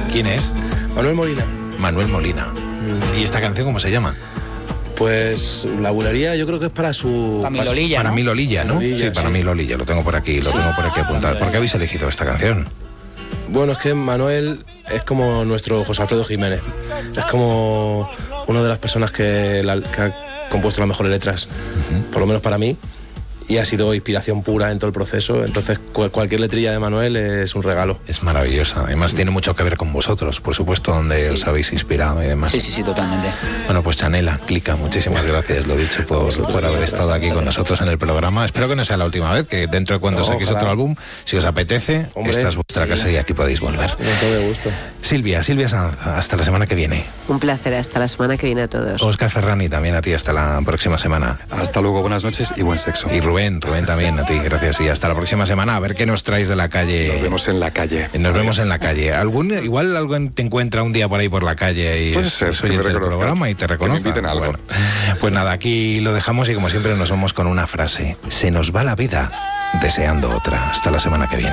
¿Quién es? Manuel Molina. Manuel Molina. ¿Y esta canción cómo se llama? Pues la bulería yo creo que es para su... Para mi Lolilla, Para ¿no? mí Lolilla, ¿no? Lolilla, Sí, para sí. mí Lolilla, lo tengo por aquí apuntado. ¿Por qué habéis elegido esta canción? Bueno, es que Manuel es como nuestro José Alfredo Jiménez. Es como una de las personas que ha compuesto las mejores letras, por lo menos para mí, y ha sido inspiración pura en todo el proceso. Entonces cualquier letrilla de Manuel es un regalo. Es maravillosa. Además tiene mucho que ver con vosotros, por supuesto, donde os habéis inspirado y demás. Sí, totalmente. Bueno, pues Chanela, Clica, muchísimas gracias, lo dicho, por haber estado aquí con nosotros en el programa. Espero que no sea la última vez, que dentro de cuando saquéis otro álbum, si os apetece, Hombre, esta es vuestra casa y aquí podéis volver. Con todo gusto. Silvia Sanz, hasta la semana que viene. Un placer, hasta la semana que viene a todos. Óscar Ferrani, también a ti, hasta la próxima semana. Hasta luego, buenas noches y buen sexo. Y Rubén también a ti, gracias. Y hasta la próxima semana, a ver qué nos traes de la calle. Nos vemos en la calle. Nos vemos en la calle. Igual alguien te encuentra un día por ahí por la calle y Puede es ser, que me oyente del reconozcan, programa y te reconoce. que me inviten a algo. Bueno, pues nada, aquí lo dejamos y como siempre nos vamos con una frase. Se nos va la vida deseando otra. Hasta la semana que viene.